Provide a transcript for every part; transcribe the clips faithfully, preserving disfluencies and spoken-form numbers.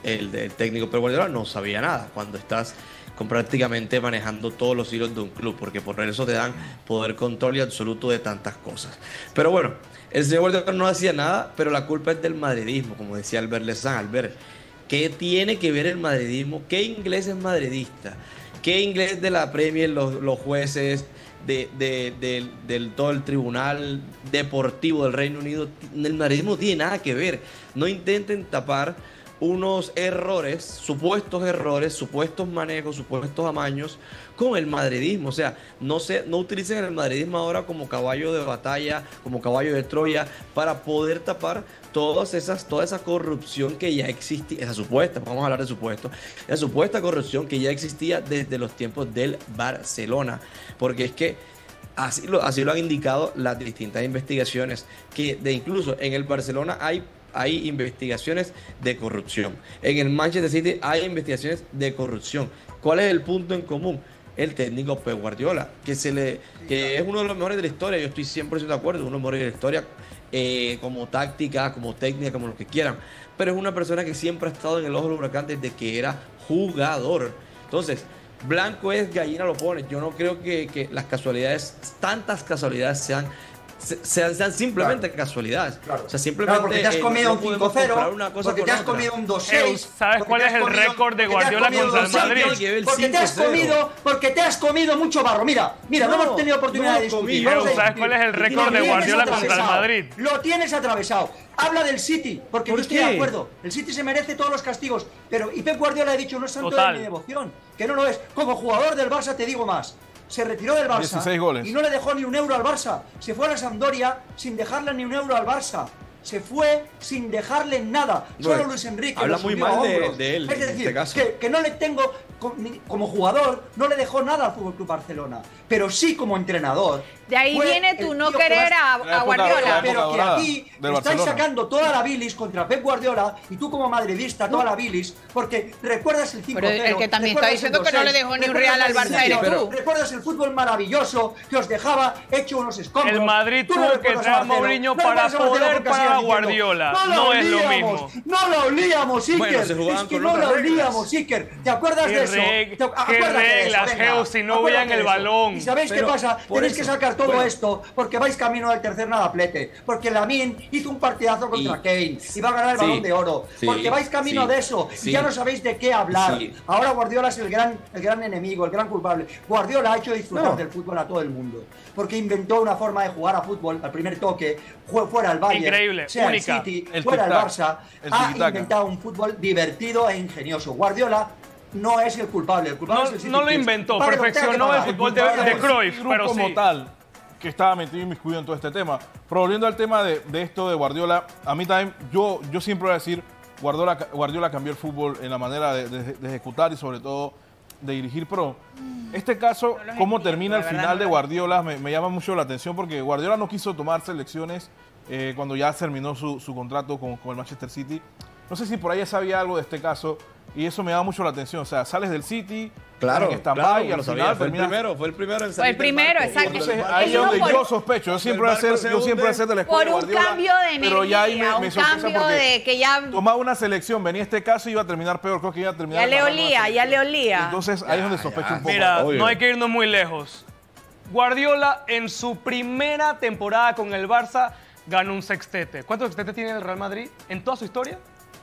el, el técnico Pep Guardiola no sabía nada cuando estás con prácticamente manejando todos los hilos de un club, porque por eso te dan poder, control y absoluto de tantas cosas. Pero bueno, el señor Guardiola no hacía nada, pero la culpa es del madridismo, como decía Albert Lezán. Albert, ¿qué tiene que ver el madridismo? ¿Qué inglés es madridista? ¿Qué inglés de la Premier, los, los jueces, de, de, de, del todo el tribunal deportivo del Reino Unido? El madridismo no tiene nada que ver. No intenten tapar unos errores, supuestos errores, supuestos manejos, supuestos amaños con el madridismo. O sea, no, se, no utilicen el madridismo ahora como caballo de batalla, como caballo de Troya, para poder tapar todas esas, toda esa corrupción que ya existía, esa supuesta, vamos a hablar de supuesto, esa supuesta corrupción que ya existía desde los tiempos del Barcelona. Porque es que así lo, así lo han indicado las distintas investigaciones, que de incluso en el Barcelona hay hay investigaciones de corrupción. En el Manchester City hay investigaciones de corrupción. ¿Cuál es el punto en común? El técnico Pep Guardiola, que, se le, que es uno de los mejores de la historia. Yo estoy cien por ciento de acuerdo, uno de los mejores de la historia, eh, como táctica, como técnica, como lo que quieran. Pero es una persona que siempre ha estado en el ojo del huracán desde que era jugador. Entonces, blanco es, gallina lo pone. Yo no creo que, que las casualidades, tantas casualidades sean Sean, sean simplemente claro. casualidades. Claro. O sea, simplemente. Claro, porque te has comido eh, no un cinco cero, porque te has otra. comido un dos seis. ¿Sabes cuál es el récord de Guardiola contra el Madrid? Porque te has comido, porque te has comido mucho barro. Mira, mira, no, no hemos tenido oportunidad no, de discutir. ¿Sabes cuál es el récord de Guardiola contra el Madrid? Lo tienes atravesado. Habla del City, porque ¿Por yo estoy qué? de acuerdo. El City se merece todos los castigos. Pero y Pep Guardiola ha dicho, no es santo Total. de mi devoción. Que no lo es. Como jugador del Barça te digo más. Se retiró del Barça dieciséis goles. Y no le dejó ni un euro al Barça. Se fue a la Sampdoria sin dejarle ni un euro al Barça. Se fue sin dejarle nada. Solo bueno, Luis Enrique habla lo muy subió mal a de, hombros. de él Es en decir, este caso. que, que no le tengo como jugador, no le dejó nada al F C Barcelona, pero sí como entrenador. De ahí viene tu no querer a, a Guardiola. Pero que aquí estáis sacando toda la bilis contra Pep Guardiola y tú como madridista toda la bilis, porque recuerdas el cinco cero. Pero el que también está diciendo que no le dejó ni un real al Barça eres tú. Recuerdas el fútbol maravilloso que os dejaba hecho unos escombros. El Madrid tuvo que traer a Mourinho para poder parar a Guardiola. No es lo mismo. No lo olíamos, Iker. Bueno, se es jugaban que con no otras lo reglas. olíamos, Iker. ¿Te acuerdas de eso? Reg- ¿Te- ¿Qué acuérdate de reglas, eso, venga, Geo, si no acuérdate vean el de eso. balón? ¿Y sabéis Pero, qué pasa? por Tenéis que eso, sacar todo bueno. esto porque vais camino del tercer nadaplete. Porque Lamine hizo un partidazo contra Y- Kane y va a ganar el sí, balón de oro. sí, porque vais camino sí, de eso sí. y ya no sabéis de qué hablar. Sí. Ahora Guardiola es el gran, el gran enemigo, el gran culpable. Guardiola ha hecho disfrutar No. del fútbol a todo el mundo. Porque inventó una forma de jugar a fútbol al primer toque, fue fuera el Bayern, Increíble, sea única. el City, El fuera el tic-tac, Barça, el ha tiki-taka. inventado un fútbol divertido e ingenioso. Guardiola no es el culpable, el culpable No, es el City. no lo Kids. inventó, Pague lo que perfeccionó tenga que el pagar. fútbol de, Pague de lo- Cruyff, grupo pero como sí. tal que estaba metido y inmiscuido en todo este tema. Pero volviendo al tema de, de esto de Guardiola, a mí también, yo, yo siempre voy a decir, Guardiola, Guardiola cambió el fútbol en la manera de, de- de ejecutar y sobre todo de dirigir pro. Este caso, No los cómo entiendo, termina el de verdad, final no de los- Guardiola, me, me llama mucho la atención porque Guardiola no quiso tomar selecciones eh, cuando ya terminó su, su contrato con, con el Manchester City. No sé si por ahí ya sabía algo de este caso y eso me llama mucho la atención. O sea, sales del City, Claro, que está claro, mal y que al lo sabía. final Fue el terminas- primero, fue el primero en Fue salir el primero, del barco. exacto. Entonces, Cuando el ahí es Eso donde por- yo sospecho. Yo siempre voy a ser, barco se yo siempre voy a ser de la escuela Por de un Guardiola. cambio de pero ya ahí me, energía, me un sorpresa cambio porque de que ya, tomaba una selección, venía este caso y iba a terminar peor. Creo que iba a terminar. ya le ganando la olía, ya selección. le olía. Entonces ahí es donde sospecho un poco. Mira, Obvio. no hay que irnos muy lejos. Guardiola en su primera temporada con el Barça ganó un sextete. ¿Cuántos sextetes tiene el Real Madrid en toda su historia?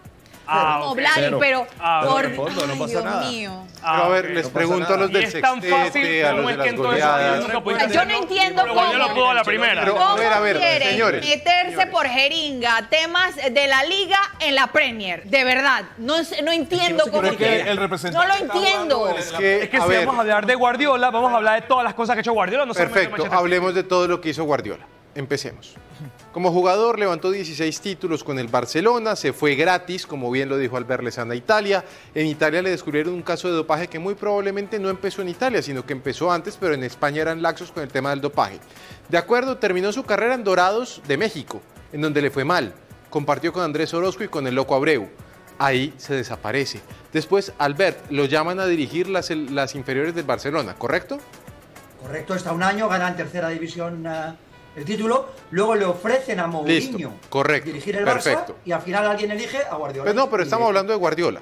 Ah, Como ok. Vladi, Cero. pero Ah, por en fondo, no Ay, pasa Dios nada. mío. Ah, Pero a ver, ok. les no pasa pregunto nada. a los Y del es tan fácil sextete, a como los de es que las en todo eso goleadas. nunca pudiste Yo no hacerlo. entiendo Pero Guardiola cómo- pudo a la primera. Pero, ¿Cómo a ver, a ver, quieren señores, meterse señores. por jeringa temas de la liga en la Premier? De verdad, no, es- no entiendo cómo Pero es que quieren. el representante No lo está entiendo. jugando Es en la- que, Es que a si ver, vamos a hablar de Guardiola, vamos a hablar de todas las cosas que ha hecho Guardiola. No solamente perfecto, Manchester hablemos City. de todo lo que hizo Guardiola. Empecemos. Como jugador levantó dieciséis títulos con el Barcelona, se fue gratis, como bien lo dijo Albert Lezana, a Italia. En Italia le descubrieron un caso de dopaje que muy probablemente no empezó en Italia, sino que empezó antes, pero en España eran laxos con el tema del dopaje. De acuerdo, terminó su carrera en Dorados de México, en donde le fue mal. Compartió con Andrés Orozco y con el Loco Abreu. Ahí se desaparece. Después, Albert, lo llaman a dirigir las, las inferiores del Barcelona, ¿correcto? Correcto, está un año, gana en tercera división uh, el título, luego le ofrecen a Mourinho Listo, correcto, dirigir el perfecto. Barça y al final alguien elige a Guardiola. Pues no, pero estamos Y- hablando de Guardiola.